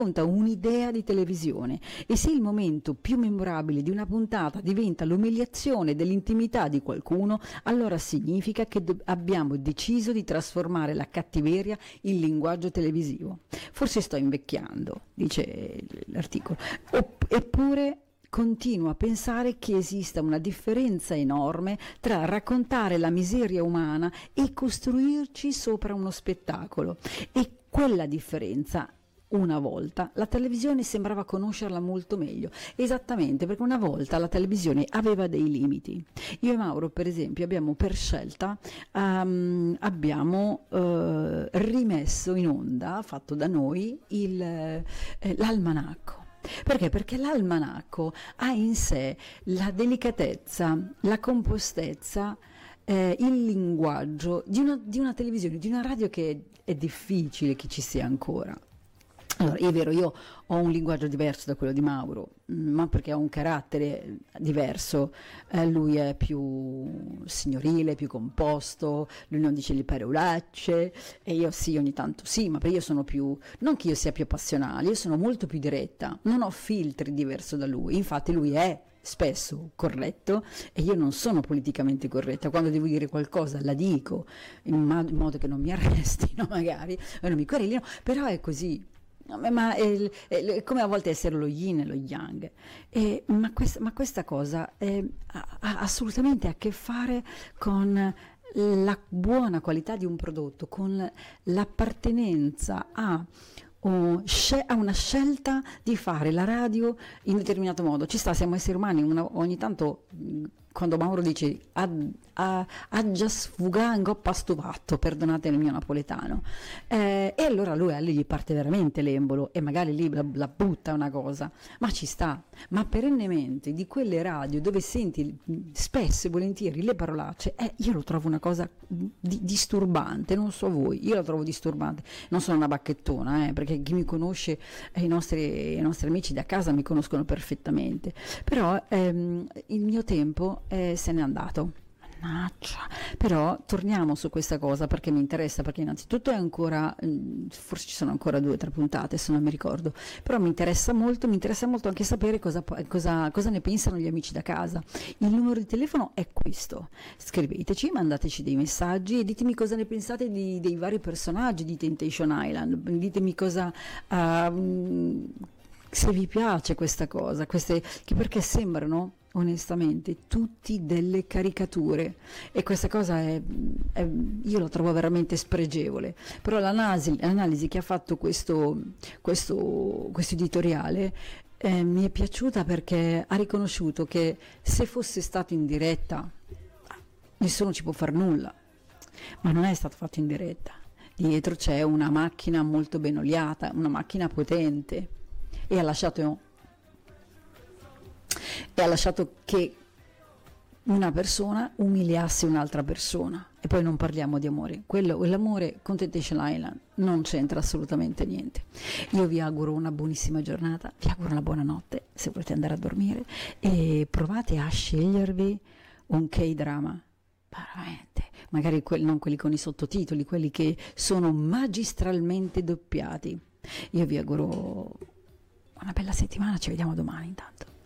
racconta un'idea di televisione e se il momento più memorabile di una puntata diventa l'umiliazione dell'intimità di qualcuno, allora significa che abbiamo deciso di trasformare la cattiveria in linguaggio televisivo. Forse sto invecchiando, dice l'articolo, eppure continuo a pensare che esista una differenza enorme tra raccontare la miseria umana e costruirci sopra uno spettacolo. E quella differenza, una volta, la televisione sembrava conoscerla molto meglio, esattamente perché una volta la televisione aveva dei limiti. Io e Mauro, per esempio, abbiamo per scelta rimesso in onda, fatto da noi, l'almanacco. Perché? Perché l'almanacco ha in sé la delicatezza, la compostezza, il linguaggio di una televisione, di una radio che è difficile che ci sia ancora. Allora, è vero, io ho un linguaggio diverso da quello di Mauro, ma perché ho un carattere diverso. Lui è più signorile, più composto, lui non dice le parolacce, e io sì, ogni tanto sì, ma perché io sono più, non che io sia più passionale, io sono molto più diretta, non ho filtri diverso da lui, infatti lui è spesso corretto e io non sono politicamente corretta, quando devo dire qualcosa la dico in modo che non mi arrestino magari, o non mi querelino, però è così. Ma è come a volte essere lo yin e lo yang, ma questa cosa ha assolutamente a che fare con la buona qualità di un prodotto, con l'appartenenza a una scelta di fare la radio in determinato modo. Ci sta, siamo esseri umani, ogni tanto quando Mauro dice a già sfugà in coppa sto patto, perdonate il mio napoletano, e allora lui gli parte veramente l'embolo e magari lì la butta una cosa, ma ci sta. Ma perennemente di quelle radio dove senti spesso e volentieri le parolacce, io lo trovo una cosa disturbante, non so voi, io la trovo disturbante. Non sono una bacchettona, perché chi mi conosce, i nostri amici da casa mi conoscono perfettamente, però il mio tempo se n'è andato. Mannaggia. Però torniamo su questa cosa perché mi interessa, perché innanzitutto è ancora, forse ci sono ancora 2 o 3 puntate se non mi ricordo, però mi interessa molto anche sapere cosa ne pensano gli amici da casa. Il numero di telefono è questo, scriveteci, mandateci dei messaggi e ditemi cosa ne pensate dei vari personaggi di Temptation Island, ditemi cosa se vi piace questa cosa, perché sembrano onestamente tutti delle caricature e questa cosa io la trovo veramente spregevole. Però l'analisi che ha fatto questo editoriale mi è piaciuta perché ha riconosciuto che se fosse stato in diretta nessuno ci può far nulla, ma non è stato fatto in diretta. Dietro c'è una macchina molto ben oliata, una macchina potente, e ha lasciato che una persona umiliasse un'altra persona. E poi non parliamo di amore, l'amore con Temptation Island non c'entra assolutamente niente. Io vi auguro una buonissima giornata, vi auguro una buona notte se volete andare a dormire e provate a scegliervi un K-drama, veramente, magari non quelli con i sottotitoli, quelli che sono magistralmente doppiati. Io vi auguro una bella settimana, ci vediamo domani intanto.